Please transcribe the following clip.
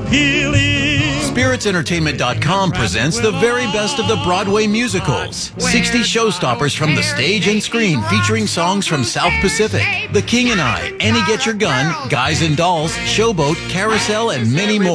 healing. SpiritsEntertainment.com presents the very best of the Broadway musicals. 60 showstoppers from the stage and screen featuring songs from South Pacific, The King and I, Annie Get Your Gun, Guys and Dolls, Showboat, Carousel, and many more.